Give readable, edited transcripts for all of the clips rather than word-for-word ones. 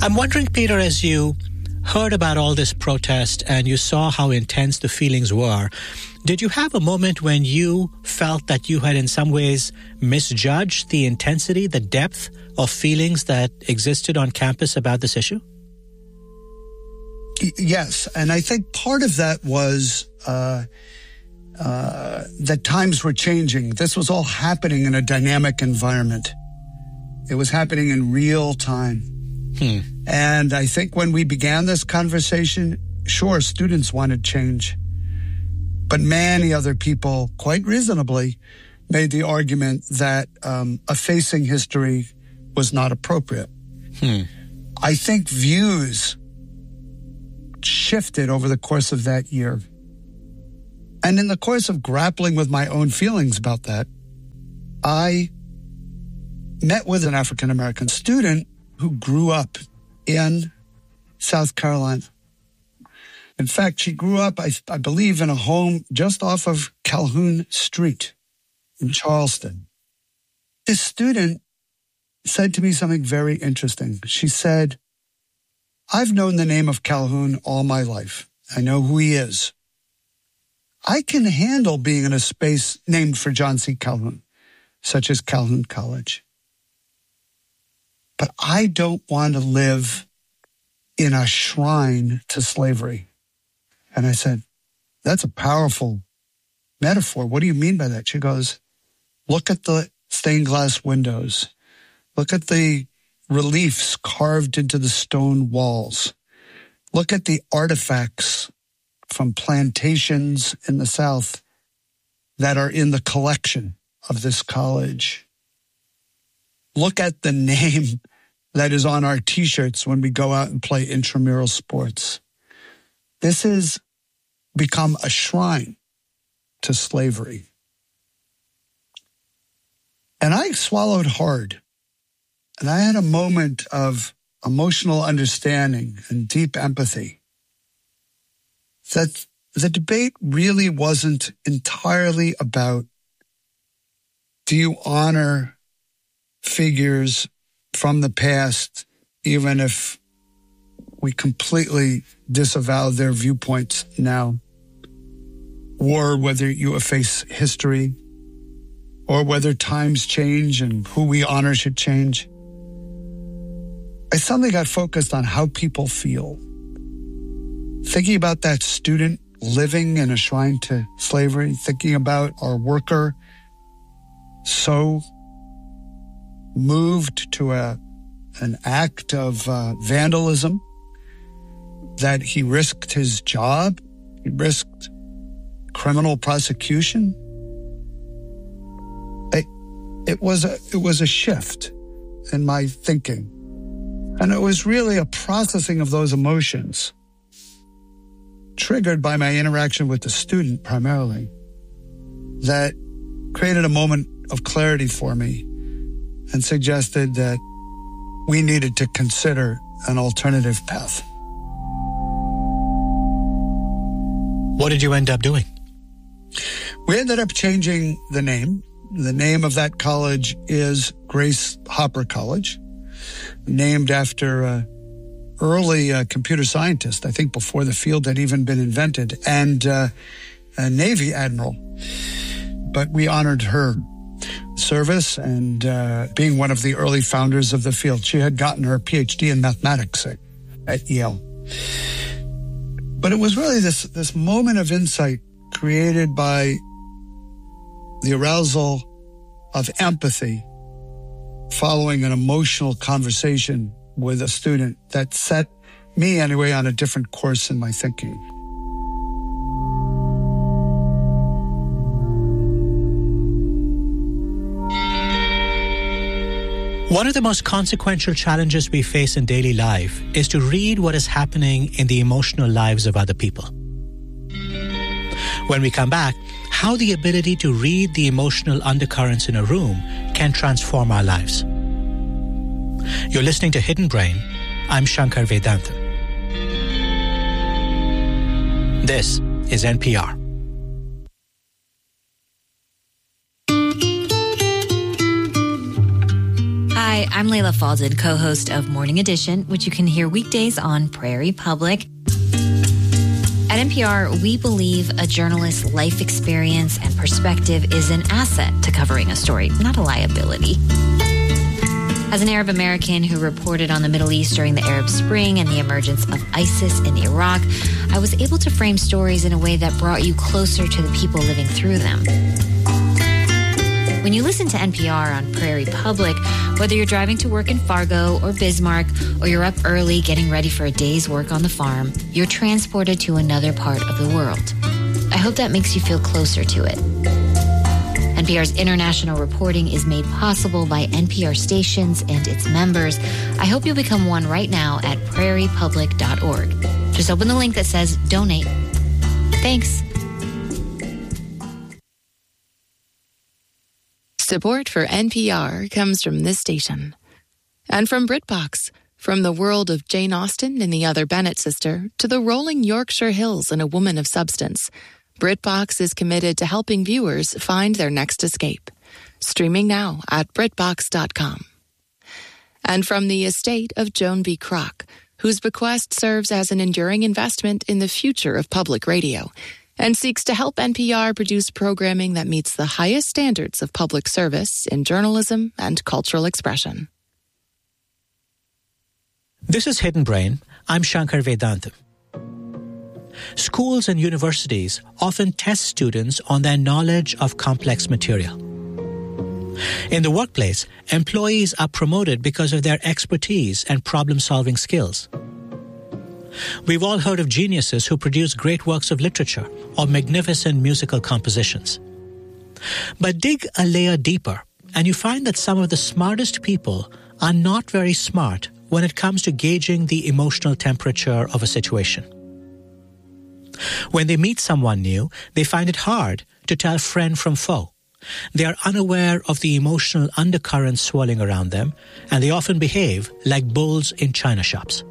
I'm wondering, Peter, as you heard about all this protest and you saw how intense the feelings were, did you have a moment when you felt that you had in some ways misjudged the intensity, the depth of feelings that existed on campus about this issue? Yes, and I think part of that was that times were changing. This was all happening in a dynamic environment. It was happening in real time. And I think when we began this conversation, sure, students wanted change. But many other people, quite reasonably, made the argument that effacing history was not appropriate. I think views shifted over the course of that year. And in the course of grappling with my own feelings about that, I met with an African-American student who grew up in South Carolina. In fact, she grew up, I believe, in a home just off of Calhoun Street in Charleston. This student said to me something very interesting. She said, I've known the name of Calhoun all my life. I know who he is. I can handle being in a space named for John C. Calhoun, such as Calhoun College. But I don't want to live in a shrine to slavery. And I said, that's a powerful metaphor. What do you mean by that? She goes, look at the stained glass windows. Look at the reliefs carved into the stone walls. Look at the artifacts from plantations in the South that are in the collection of this college. Look at the name that is on our T-shirts when we go out and play intramural sports. This has become a shrine to slavery. And I swallowed hard. And I had a moment of emotional understanding and deep empathy that the debate really wasn't entirely about, do you honor figures from the past, even if we completely disavow their viewpoints now, or whether you efface history, or whether times change and who we honor should change. I suddenly got focused on how people feel. Thinking about that student living in a shrine to slavery, thinking about our worker so moved to an act of vandalism that he risked his job, he risked criminal prosecution. It was a shift in my thinking. And it was really a processing of those emotions, triggered by my interaction with the student primarily, that created a moment of clarity for me and suggested that we needed to consider an alternative path. What did you end up doing? We ended up changing the name. The name of that college is Grace Hopper College, named after an early computer scientist, I think before the field had even been invented, and a Navy admiral. But we honored her service and being one of the early founders of the field. She had gotten her PhD in mathematics at Yale. But it was really this moment of insight created by the arousal of empathy following an emotional conversation with a student that set me, anyway, on a different course in my thinking. One of the most consequential challenges we face in daily life is to read what is happening in the emotional lives of other people. When we come back, how the ability to read the emotional undercurrents in a room can transform our lives. You're listening to Hidden Brain. I'm Shankar Vedantam. This is NPR. Hi, Hi, I'm Layla Falden, co-host of Morning Edition, which you can hear weekdays on Prairie Public. At NPR, we believe a journalist's life experience and perspective is an asset to covering a story, not a liability. As an Arab American who reported on the Middle East during the Arab Spring and the emergence of ISIS in Iraq, I was able to frame stories in a way that brought you closer to the people living through them. When you listen to NPR on Prairie Public, whether you're driving to work in Fargo or Bismarck, or you're up early getting ready for a day's work on the farm, you're transported to another part of the world. I hope that makes you feel closer to it. NPR's international reporting is made possible by NPR stations and its members. I hope you'll become one right now at prairiepublic.org. Just open the link that says donate. Thanks. Support for NPR comes from this station. And from BritBox, from the world of Jane Austen and the Other Bennett sister to the rolling Yorkshire Hills and A Woman of Substance, BritBox is committed to helping viewers find their next escape. Streaming now at BritBox.com. And from the estate of Joan B. Kroc, whose bequest serves as an enduring investment in the future of public radio, and seeks to help NPR produce programming that meets the highest standards of public service in journalism and cultural expression. This is Hidden Brain. I'm Shankar Vedantam. Schools and universities often test students on their knowledge of complex material. In the workplace, employees are promoted because of their expertise and problem-solving skills. We've all heard of geniuses who produce great works of literature or magnificent musical compositions. But dig a layer deeper, and you find that some of the smartest people are not very smart when it comes to gauging the emotional temperature of a situation. When they meet someone new, they find it hard to tell friend from foe. They are unaware of the emotional undercurrents swirling around them, and they often behave like bulls in china shops.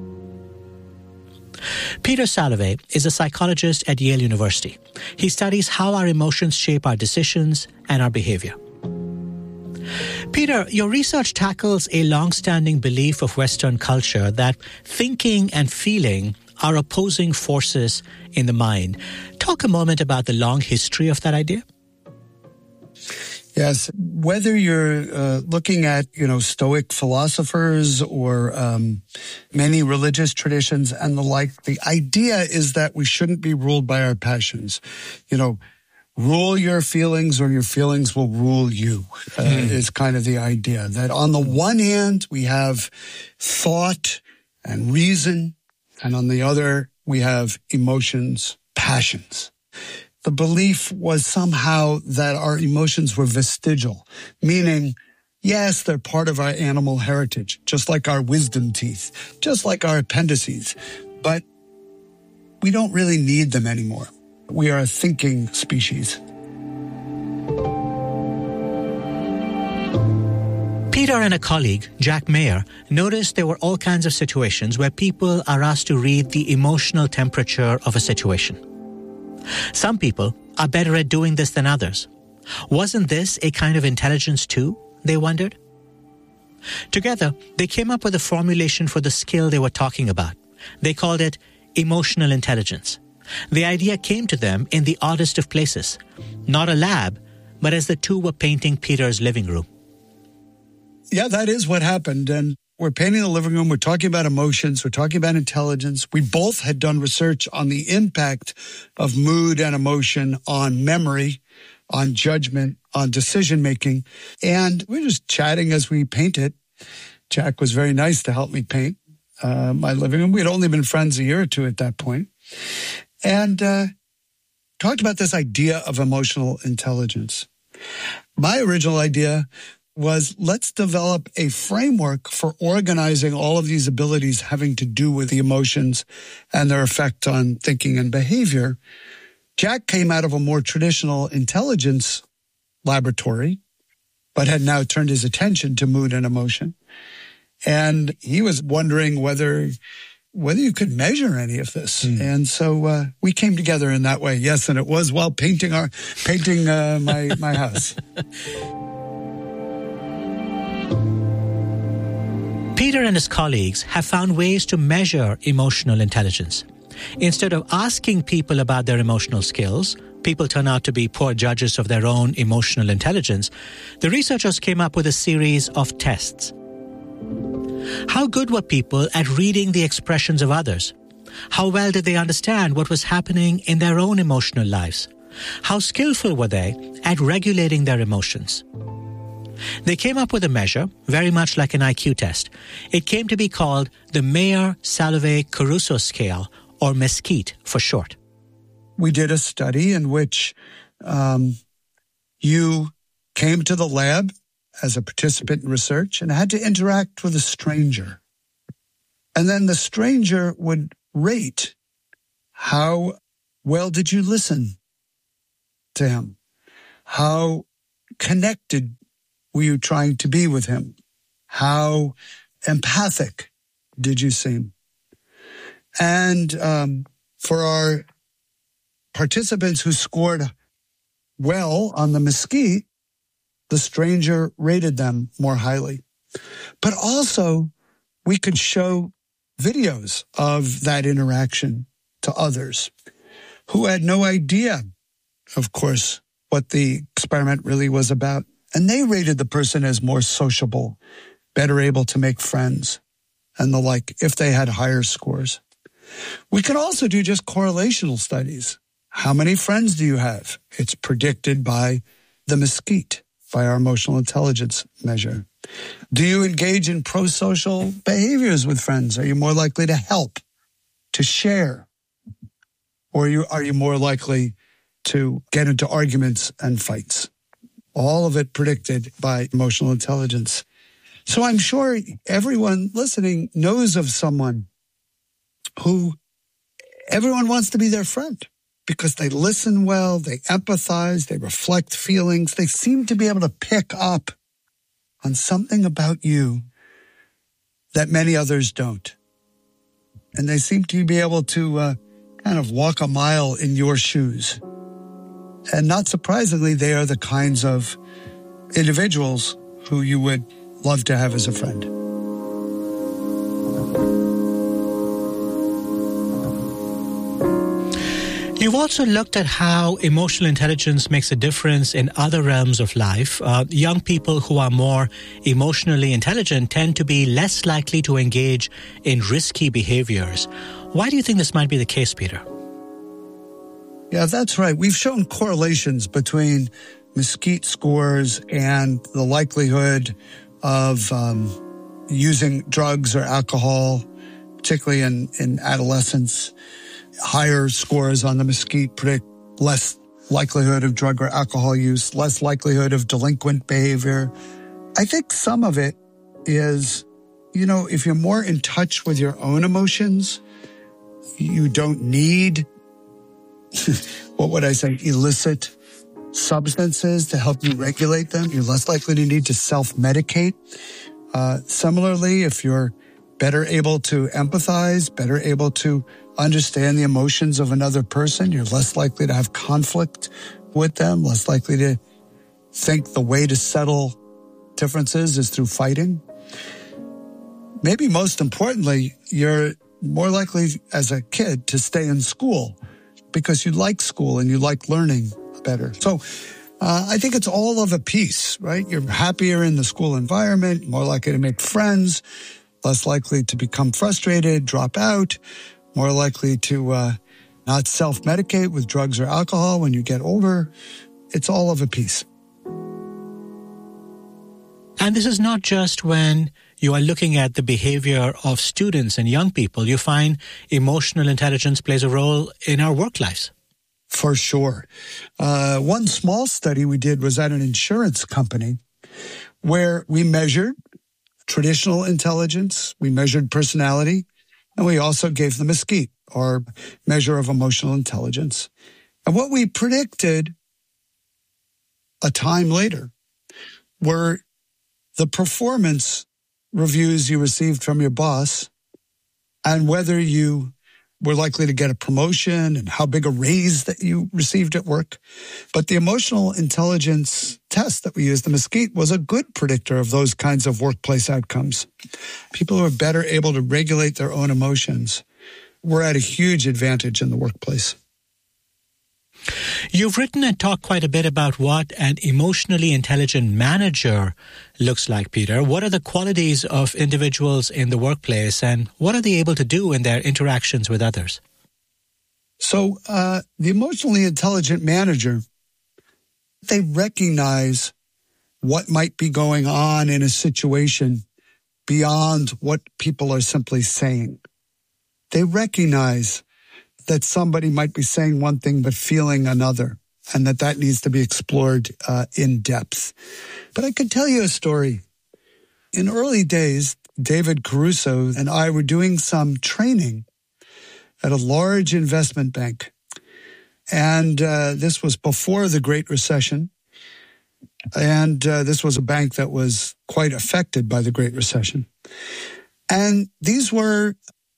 Peter Salovey is a psychologist at Yale University. He studies how our emotions shape our decisions and our behavior. Peter, your research tackles a long-standing belief of Western culture that thinking and feeling are opposing forces in the mind. Talk a moment about the long history of that idea. Yes, whether you're looking at, Stoic philosophers or many religious traditions and the like, the idea is that we shouldn't be ruled by our passions. Rule your feelings or your feelings will rule you, is kind of the idea. That on the one hand, we have thought and reason, and on the other, we have emotions, passions. The belief was somehow that our emotions were vestigial, meaning, yes, they're part of our animal heritage, just like our wisdom teeth, just like our appendices, but we don't really need them anymore. We are a thinking species. Peter and a colleague, Jack Mayer, noticed there were all kinds of situations where people are asked to read the emotional temperature of a situation. Some people are better at doing this than others. Wasn't this a kind of intelligence too, they wondered? Together, they came up with a formulation for the skill they were talking about. They called it emotional intelligence. The idea came to them in the oddest of places. Not a lab, but as the two were painting Peter's living room. Yeah, that is what happened. And we're painting the living room. We're talking about emotions. We're talking about intelligence. We both had done research on the impact of mood and emotion on memory, on judgment, on decision-making. And we're just chatting as we paint it. Jack was very nice to help me paint my living room. We had only been friends a year or two at that point. And talked about this idea of emotional intelligence. My original idea was let's develop a framework for organizing all of these abilities having to do with the emotions and their effect on thinking and behavior. Jack came out of a more traditional intelligence laboratory, but had now turned his attention to mood and emotion. And he was wondering whether you could measure any of this. And so we came together in that way. Yes, and it was while painting my house. Peter and his colleagues have found ways to measure emotional intelligence. Instead of asking people about their emotional skills, people turn out to be poor judges of their own emotional intelligence. The researchers came up with a series of tests. How good were people at reading the expressions of others? How well did they understand what was happening in their own emotional lives? How skillful were they at regulating their emotions? They came up with a measure, very much like an IQ test. It came to be called the Mayer-Salovey-Caruso scale, or MESQIT for short. We did a study in which you came to the lab as a participant in research and had to interact with a stranger. And then the stranger would rate how well did you listen to him? How connected were you trying to be with him? How empathic did you seem? And for our participants who scored well on the MESQIT, the stranger rated them more highly. But also, we could show videos of that interaction to others who had no idea, of course, what the experiment really was about. And they rated the person as more sociable, better able to make friends, and the like, if they had higher scores. We could also do just correlational studies. How many friends do you have? It's predicted by the MESQIT, by our emotional intelligence measure. Do you engage in pro-social behaviors with friends? Are you more likely to help, to share? Or are you more likely to get into arguments and fights? All of it predicted by emotional intelligence. So I'm sure everyone listening knows of someone who everyone wants to be their friend because they listen well, they empathize, they reflect feelings. They seem to be able to pick up on something about you that many others don't. And they seem to be able to kind of walk a mile in your shoes. And not surprisingly, they are the kinds of individuals who you would love to have as a friend. You've also looked at how emotional intelligence makes a difference in other realms of life. Young people who are more emotionally intelligent tend to be less likely to engage in risky behaviors. Why do you think this might be the case, Peter? Yeah, that's right. We've shown correlations between MESQIT scores and the likelihood of using drugs or alcohol, particularly in adolescence. Higher scores on the MESQIT predict less likelihood of drug or alcohol use, less likelihood of delinquent behavior. I think some of it is, if you're more in touch with your own emotions, you don't need, illicit substances to help you regulate them. You're less likely to need to self-medicate. Similarly, if you're better able to empathize, better able to understand the emotions of another person, you're less likely to have conflict with them, less likely to think the way to settle differences is through fighting. Maybe most importantly, you're more likely as a kid to stay in school because you like school and you like learning better. So I think it's all of a piece, right? You're happier in the school environment, more likely to make friends, less likely to become frustrated, drop out, more likely to not self-medicate with drugs or alcohol when you get older. It's all of a piece. And this is not just when you are looking at the behavior of students and young people. You find emotional intelligence plays a role in our work lives. For sure. One small study we did was at an insurance company where we measured traditional intelligence, we measured personality, and we also gave them a MESQIT, or measure of emotional intelligence. And what we predicted a time later were the performance reviews you received from your boss and whether you were likely to get a promotion and how big a raise that you received at work. But the emotional intelligence test that we used, the Mesquite, was a good predictor of those kinds of workplace outcomes. People who are better able to regulate their own emotions were at a huge advantage in the workplace. You've written and talked quite a bit about what an emotionally intelligent manager looks like, Peter. What are the qualities of individuals in the workplace, and what are they able to do in their interactions with others? So the emotionally intelligent manager, they recognize what might be going on in a situation beyond what people are simply saying. They recognize that somebody might be saying one thing but feeling another, and that needs to be explored in depth. But I could tell you a story. In early days, David Caruso and I were doing some training at a large investment bank. And this was before the Great Recession. And this was a bank that was quite affected by the Great Recession. And these were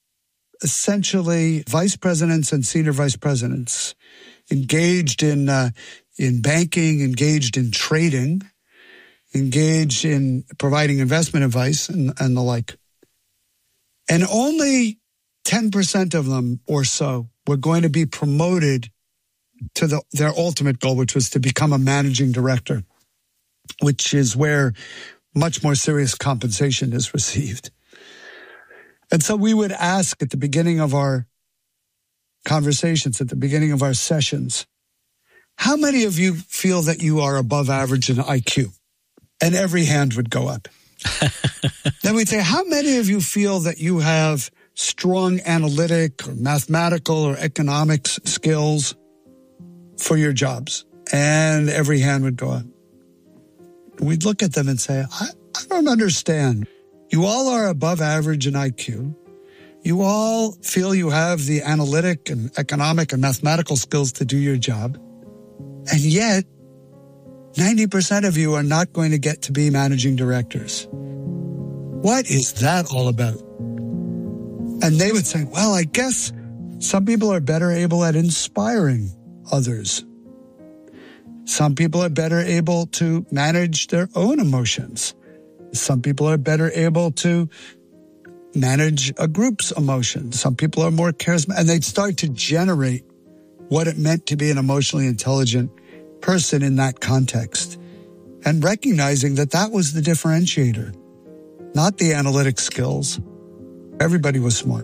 essentially vice presidents and senior vice presidents engaged in banking, engaged in trading, engaged in providing investment advice and the like. And only 10% of them or so were going to be promoted to their ultimate goal, which was to become a managing director, which is where much more serious compensation is received. And so we would ask at the beginning of our conversations, at the beginning of our sessions, how many of you feel that you are above average in IQ? And every hand would go up. Then we'd say, how many of you feel that you have strong analytic or mathematical or economics skills for your jobs? And every hand would go up. We'd look at them and say, I don't understand. You all are above average in IQ. You all feel you have the analytic and economic and mathematical skills to do your job. And yet, 90% of you are not going to get to be managing directors. What is that all about? And they would say, well, I guess some people are better able at inspiring others. Some people are better able to manage their own emotions. Some people are better able to manage a group's emotions. Some people are more charismatic. And they'd start to generate what it meant to be an emotionally intelligent person in that context. And recognizing that was the differentiator, not the analytic skills. Everybody was smart.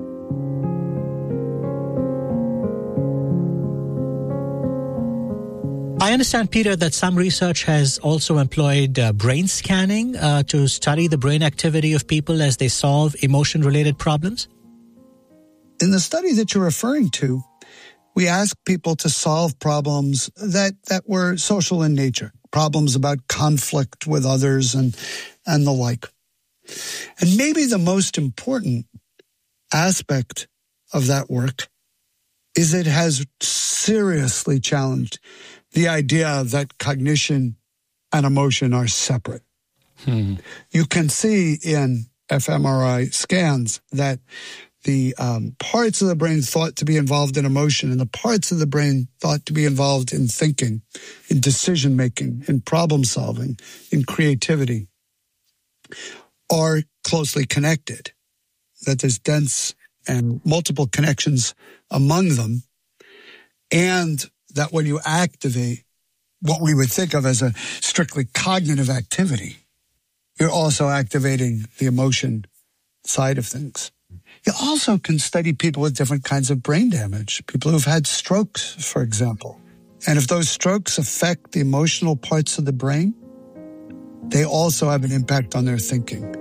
I understand, Peter, that some research has also employed brain scanning to study the brain activity of people as they solve emotion-related problems. In the study that you're referring to, we asked people to solve problems that were social in nature, problems about conflict with others and the like. And maybe the most important aspect of that work is it has seriously challenged the idea that cognition and emotion are separate. You can see in fMRI scans that the parts of the brain thought to be involved in emotion and the parts of the brain thought to be involved in thinking, in decision-making, in problem-solving, in creativity, are closely connected, that there's dense and multiple connections among them, and that when you activate what we would think of as a strictly cognitive activity, you're also activating the emotion side of things. You also can study people with different kinds of brain damage, people who've had strokes, for example. And if those strokes affect the emotional parts of the brain, they also have an impact on their thinking.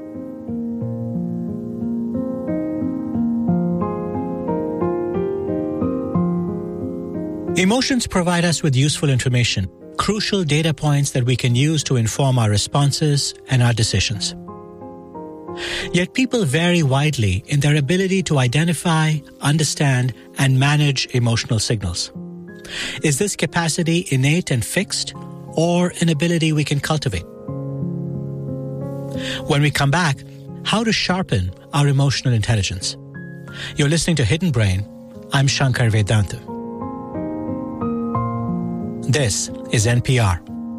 Emotions provide us with useful information, crucial data points that we can use to inform our responses and our decisions. Yet people vary widely in their ability to identify, understand, and manage emotional signals. Is this capacity innate and fixed, or an ability we can cultivate? When we come back, how to sharpen our emotional intelligence. You're listening to Hidden Brain. I'm Shankar Vedanta. This is NPR.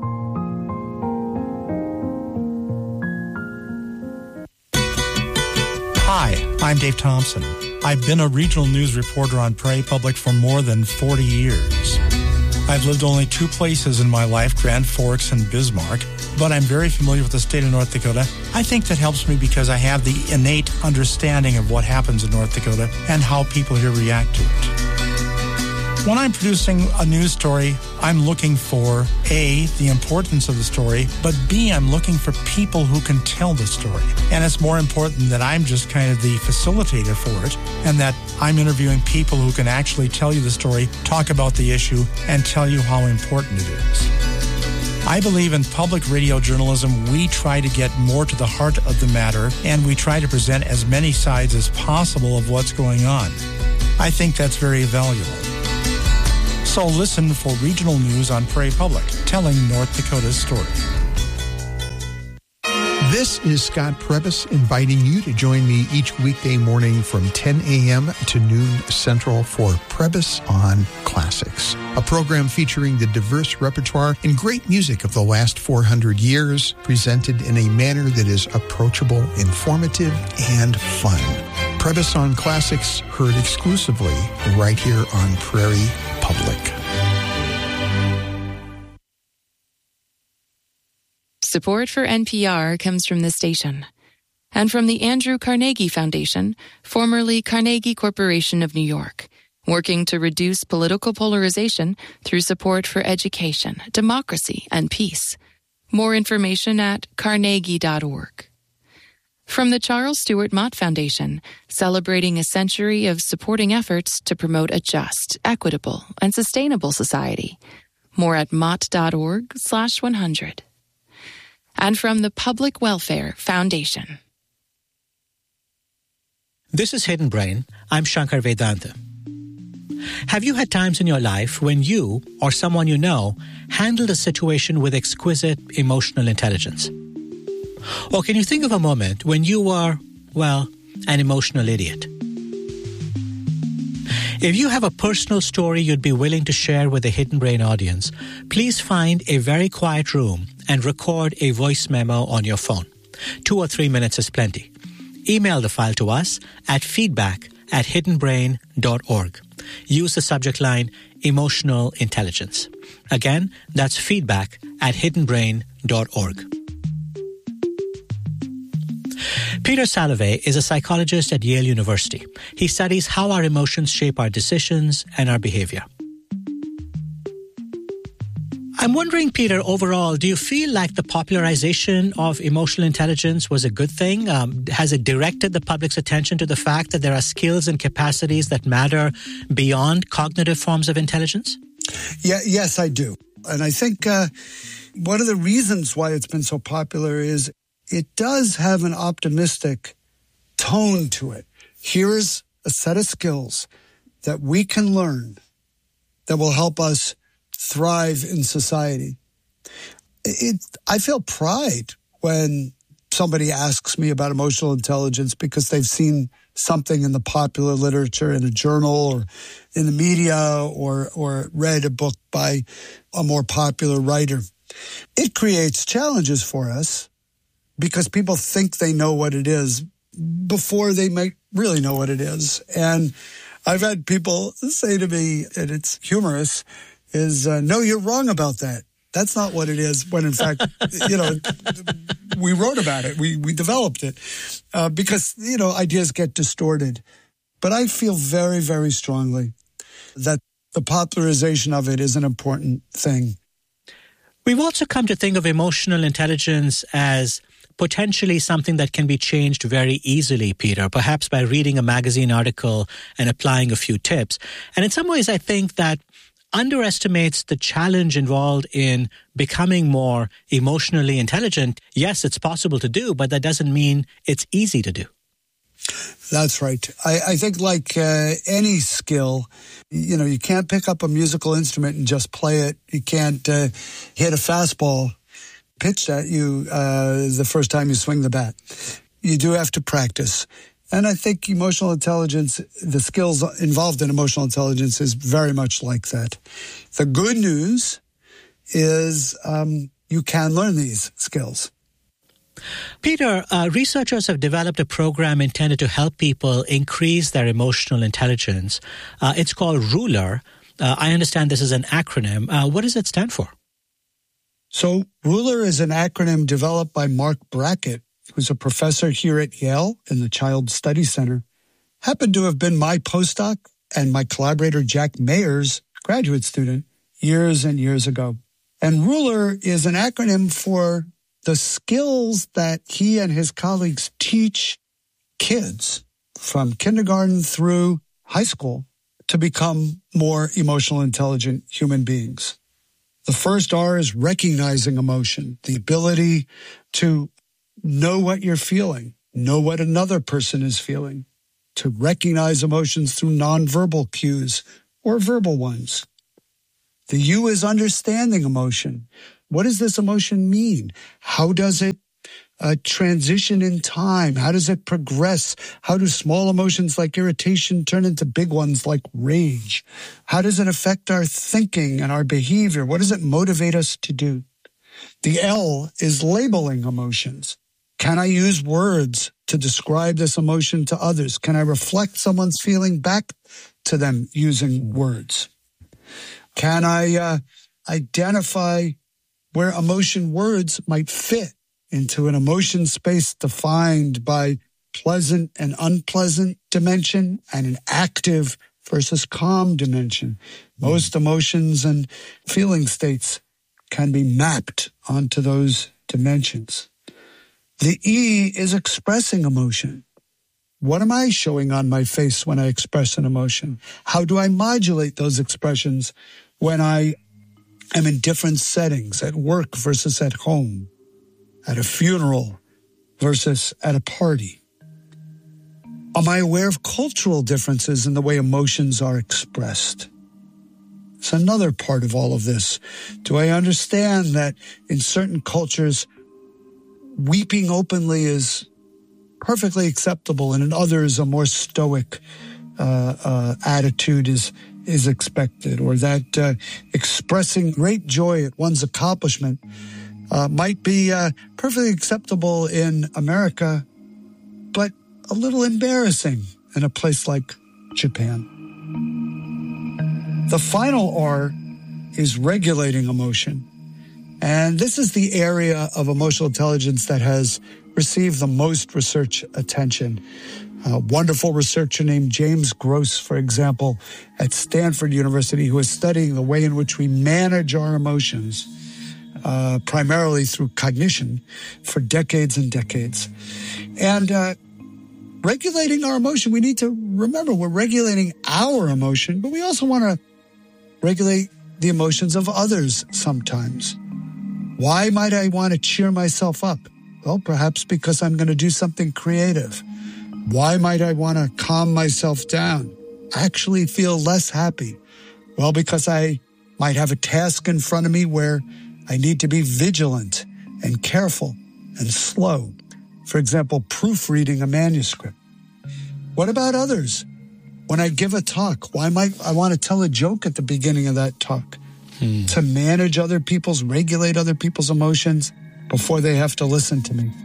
Hi, I'm Dave Thompson. I've been a regional news reporter on Prairie Public for more than 40 years. I've lived only two places in my life, Grand Forks and Bismarck, but I'm very familiar with the state of North Dakota. I think that helps me because I have the innate understanding of what happens in North Dakota and how people here react to it. When I'm producing a news story, I'm looking for A, the importance of the story, but B, I'm looking for people who can tell the story. And it's more important that I'm just kind of the facilitator for it and that I'm interviewing people who can actually tell you the story, talk about the issue, and tell you how important it is. I believe in public radio journalism, we try to get more to the heart of the matter, and we try to present as many sides as possible of what's going on. I think that's very valuable. So listen for regional news on Prairie Public, telling North Dakota's story. This is Scott Prebys inviting you to join me each weekday morning from 10 a.m. to noon Central for Prebys on Classics, a program featuring the diverse repertoire and great music of the last 400 years, presented in a manner that is approachable, informative, and fun. Prebys on Classics, heard exclusively right here on Prairie Public. Support for NPR comes from this station and from the Andrew Carnegie Foundation, formerly Carnegie Corporation of New York, working to reduce political polarization through support for education, democracy, and peace. More information at carnegie.org. From the Charles Stewart Mott Foundation, celebrating a century of supporting efforts to promote a just, equitable, and sustainable society. More at mott.org/100. And from the Public Welfare Foundation. This is Hidden Brain. I'm Shankar Vedanta. Have you had times in your life when you or someone you know handled a situation with exquisite emotional intelligence? Or can you think of a moment when you were, well, an emotional idiot? If you have a personal story you'd be willing to share with the Hidden Brain audience, please find a very quiet room and record a voice memo on your phone. 2 or 3 minutes is plenty. Email the file to us at feedback@hiddenbrain.org. Use the subject line, Emotional Intelligence. Again, that's feedback@hiddenbrain.org. Peter Salovey is a psychologist at Yale University. He studies how our emotions shape our decisions and our behavior. I'm wondering, Peter, overall, do you feel like the popularization of emotional intelligence was a good thing? Has it directed the public's attention to the fact that there are skills and capacities that matter beyond cognitive forms of intelligence? Yes, I do. And I think one of the reasons why it's been so popular is it does have an optimistic tone to it. Here's a set of skills that we can learn that will help us thrive in society. I feel pride when somebody asks me about emotional intelligence because they've seen something in the popular literature, in a journal or in the media, or read a book by a more popular writer. It creates challenges for us because people think they know what it is before they might really know what it is. And I've had people say to me, and it's humorous, is, no, you're wrong about that. That's not what it is, when in fact, we wrote about it. We developed it because, ideas get distorted. But I feel very, very strongly that the popularization of it is an important thing. We've also come to think of emotional intelligence as potentially something that can be changed very easily, Peter, perhaps by reading a magazine article and applying a few tips. And in some ways, I think that underestimates the challenge involved in becoming more emotionally intelligent. Yes, it's possible to do, but that doesn't mean it's easy to do. That's right. I think like any skill, you can't pick up a musical instrument and just play it. You can't hit a fastball pitched at you the first time you swing the bat. You do have to practice. And I think emotional intelligence, the skills involved in emotional intelligence is very much like that. The good news is you can learn these skills. Peter, researchers have developed a program intended to help people increase their emotional intelligence. It's called RULER. I understand this is an acronym. What does it stand for? So RULER is an acronym developed by Mark Brackett, who's a professor here at Yale in the Child Study Center, happened to have been my postdoc and my collaborator Jack Mayer's graduate student years and years ago. And RULER is an acronym for the skills that he and his colleagues teach kids from kindergarten through high school to become more emotional, intelligent human beings. The first R is recognizing emotion, the ability to know what you're feeling, know what another person is feeling, to recognize emotions through nonverbal cues or verbal ones. The U is understanding emotion. What does this emotion mean? How does it transition in time? How does it progress? How do small emotions like irritation turn into big ones like rage? How does it affect our thinking and our behavior? What does it motivate us to do? The L is labeling emotions. Can I use words to describe this emotion to others? Can I reflect someone's feeling back to them using words? Can I identify where emotion words might fit into an emotion space defined by pleasant and unpleasant dimension and an active versus calm dimension? Most emotions and feeling states can be mapped onto those dimensions. The E is expressing emotion. What am I showing on my face when I express an emotion? How do I modulate those expressions when I am in different settings, at work versus at home, at a funeral versus at a party? Am I aware of cultural differences in the way emotions are expressed? It's another part of all of this. Do I understand that in certain cultures, weeping openly is perfectly acceptable, and in others, a more stoic attitude is expected, or that expressing great joy at one's accomplishment might be perfectly acceptable in America, but a little embarrassing in a place like Japan. The final R is regulating emotion. And this is the area of emotional intelligence that has received the most research attention. A wonderful researcher named James Gross, for example, at Stanford University, who is studying the way in which we manage our emotions, primarily through cognition, for decades and decades. And regulating our emotion, we need to remember we're regulating our emotion, but we also want to regulate the emotions of others sometimes. Why might I want to cheer myself up? Well, perhaps because I'm going to do something creative. Why might I want to calm myself down, actually feel less happy? Well, because I might have a task in front of me where I need to be vigilant and careful and slow. For example, proofreading a manuscript. What about others? When I give a talk, why might I want to tell a joke at the beginning of that talk? To manage other people's, regulate other people's emotions before they have to listen to me.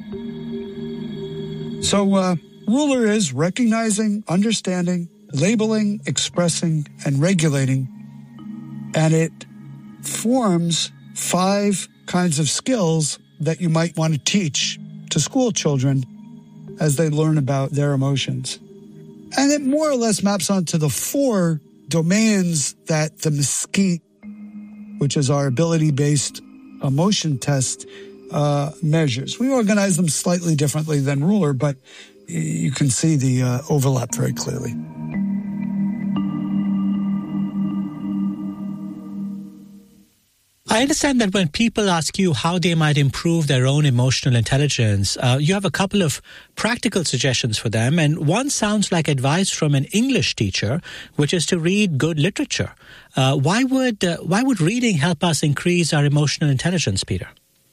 So RULER is recognizing, understanding, labeling, expressing, and regulating. And it forms 5 kinds of skills that you might want to teach to school children as they learn about their emotions. And it more or less maps onto the 4 domains that the Mesquite, which is our ability-based emotion test, measures. We organize them slightly differently than RULER, but you can see the overlap very clearly. I understand that when people ask you how they might improve their own emotional intelligence, you have a couple of practical suggestions for them, and one sounds like advice from an English teacher, which is to read good literature. Why would reading help us increase our emotional intelligence, Peter?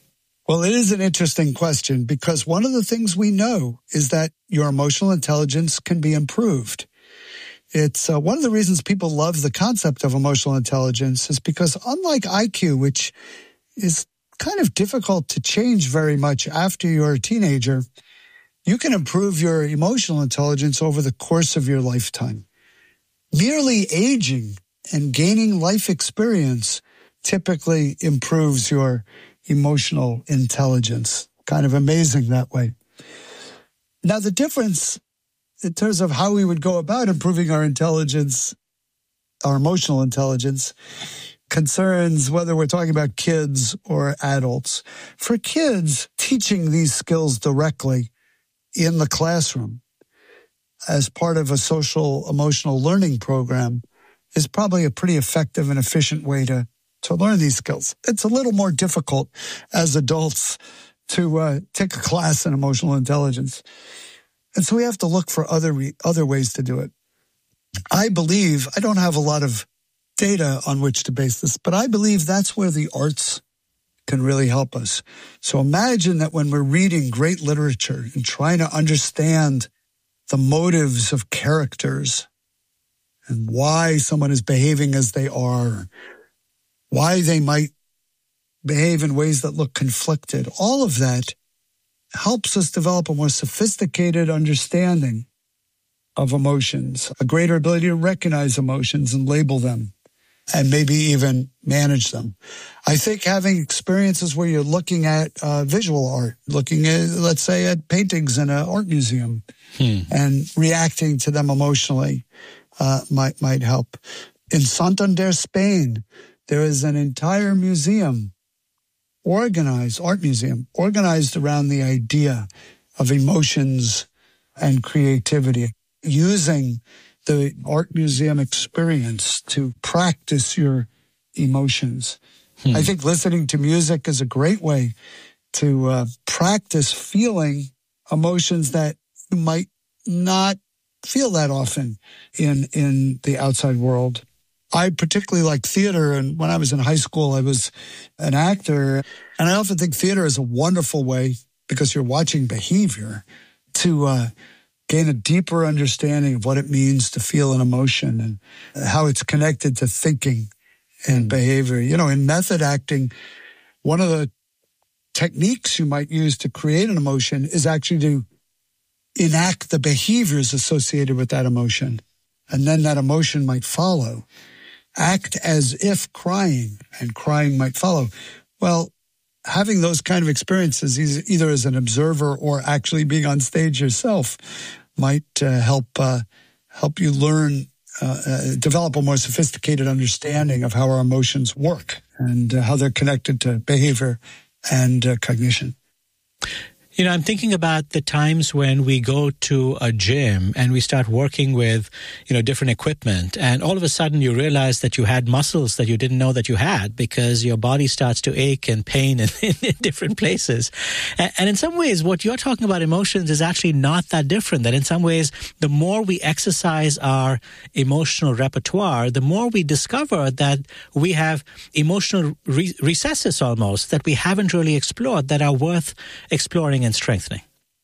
Well, it is an interesting question because one of the things we know is that your emotional intelligence can be improved. It's one of the reasons people love the concept of emotional intelligence is because unlike IQ, which is kind of difficult to change very much after you're a teenager, you can improve your emotional intelligence over the course of your lifetime. Merely aging and gaining life experience typically improves your emotional intelligence. Kind of amazing that way. Now, the difference in terms of how we would go about improving our intelligence, our emotional intelligence, concerns whether we're talking about kids or adults. For kids, teaching these skills directly in the classroom as part of a social emotional learning program is probably a pretty effective and efficient way to learn these skills. It's a little more difficult as adults to take a class in emotional intelligence. And so we have to look for other ways to do it. I believe, I don't have a lot of data on which to base this, but I believe that's where the arts can really help us. So imagine that when we're reading great literature and trying to understand the motives of characters and why someone is behaving as they are, why they might behave in ways that look conflicted, all of that helps us develop a more sophisticated understanding of emotions, a greater ability to recognize emotions and label them, and maybe even manage them. I think having experiences where you're looking at visual art, looking at, let's say, at paintings in an art museum and reacting to them emotionally might help. In Santander, Spain, there is an entire museum art museum organized around the idea of emotions and creativity, using the art museum experience to practice your emotions. I think listening to music is a great way to practice feeling emotions that you might not feel that often in the outside world. I particularly like theater, and when I was in high school, I was an actor, and I often think theater is a wonderful way, because you're watching behavior, to gain a deeper understanding of what it means to feel an emotion and how it's connected to thinking and behavior. You know, in method acting, one of the techniques you might use to create an emotion is actually to enact the behaviors associated with that emotion, and then that emotion might follow. Act as if crying, and crying might follow. Well, having those kind of experiences, either as an observer or actually being on stage yourself, might help you learn, develop a more sophisticated understanding of how our emotions work and how they're connected to behavior and cognition. You know, I'm thinking about the times when we go to a gym and we start working with, different equipment, and all of a sudden you realize that you had muscles that you didn't know that you had, because your body starts to ache and pain in different places. And in some ways, what you're talking about emotions is actually not that different. That in some ways, the more we exercise our emotional repertoire, the more we discover that we have emotional recesses almost that we haven't really explored, that are worth exploring and strengthening.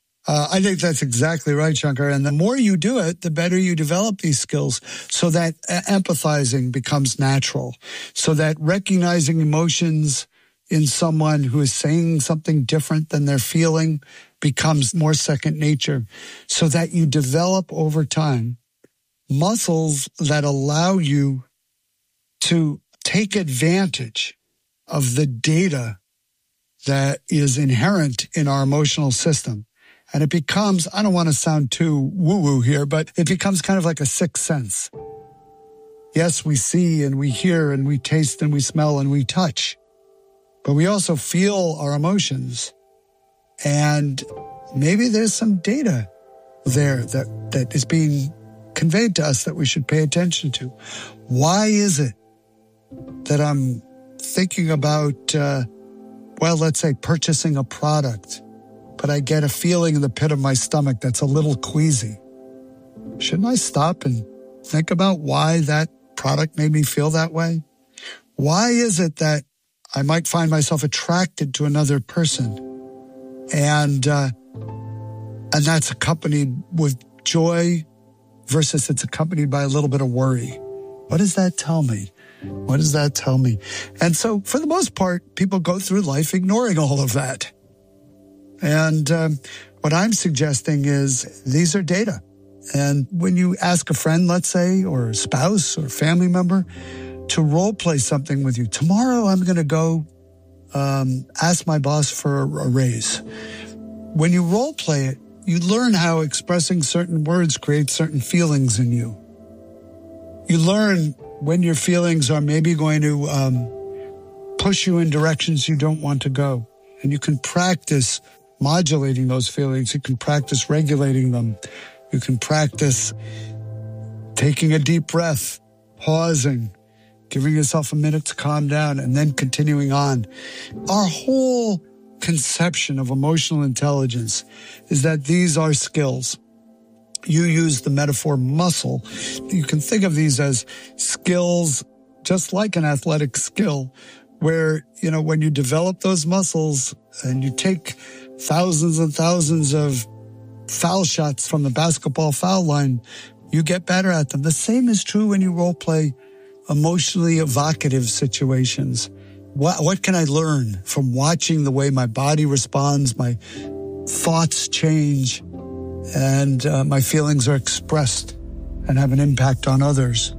I think that's exactly right, Shankar. And the more you do it, the better you develop these skills, so that empathizing becomes natural, so that recognizing emotions in someone who is saying something different than they're feeling becomes more second nature, so that you develop over time muscles that allow you to take advantage of the data that is inherent in our emotional system. And it becomes, I don't want to sound too woo-woo here, but it becomes kind of like a sixth sense. Yes, we see and we hear and we taste and we smell and we touch, but we also feel our emotions. And maybe there's some data there that is being conveyed to us that we should pay attention to. Why is it that I'm thinking about, let's say purchasing a product, but I get a feeling in the pit of my stomach that's a little queasy? Shouldn't I stop and think about why that product made me feel that way? Why is it that I might find myself attracted to another person. And that's accompanied with joy versus it's accompanied by a little bit of worry. What does that tell me? What does that tell me? And so for the most part, people go through life ignoring all of that. And what I'm suggesting is these are data. And when you ask a friend, let's say, or a spouse or family member to role play something with you, tomorrow I'm going to go ask my boss for a raise. When you role play it, you learn how expressing certain words creates certain feelings in you. You learn when your feelings are maybe going to push you in directions you don't want to go. And you can practice modulating those feelings. You can practice regulating them. You can practice taking a deep breath, pausing, giving yourself a minute to calm down, and then continuing on. Our whole conception of emotional intelligence is that these are skills. You use the metaphor muscle. You can think of these as skills, just like an athletic skill, where, you know, when you develop those muscles and you take thousands and thousands of foul shots from the basketball foul line, you get better at them. The same is true when you role play emotionally evocative situations. What can I learn from watching the way my body responds, my thoughts change, and my feelings are expressed and have an impact on others?